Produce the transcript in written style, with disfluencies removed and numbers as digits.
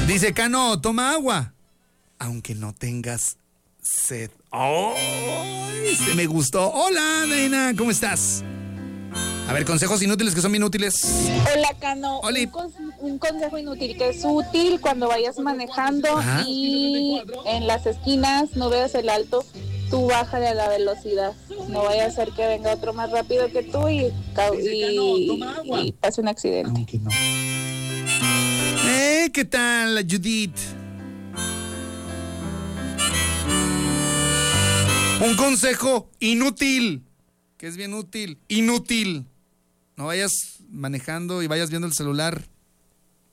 Dice Cano, toma agua, aunque no tengas sed. ¡Ay! Se me gustó. Hola, Daina, ¿cómo estás? A ver, consejos inútiles que son bien útiles. Hola, Cano. Un consejo inútil que es útil cuando vayas manejando. Ajá. Y en las esquinas no veas el alto, tú bájale a la velocidad. No vaya a ser que venga otro más rápido que tú y pase un accidente. Aunque no. ¿Qué tal, Judith? Un consejo inútil, que es bien útil. Inútil. No vayas manejando y vayas viendo el celular